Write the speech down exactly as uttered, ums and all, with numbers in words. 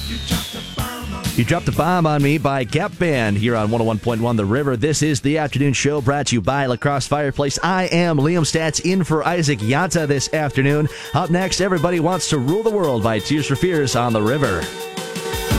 You Dropped a Bomb on Me by Gap Band here on one oh one point one The River. This is the afternoon show brought to you by La Crosse Fireplace. I am Liam Stats in for Isaac Yanta this afternoon. Up next, Everybody Wants to Rule the World by Tears for Fears on The River.